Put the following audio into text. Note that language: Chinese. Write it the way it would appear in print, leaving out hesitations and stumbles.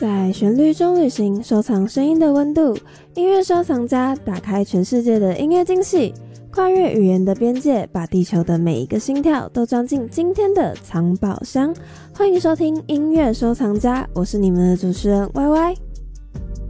在旋律中旅行，收藏声音的温度。音乐收藏家打开全世界的音乐惊喜，跨越语言的边界，把地球的每一个心跳都装进今天的藏宝箱。欢迎收听音乐收藏家，我是你们的主持人 YY。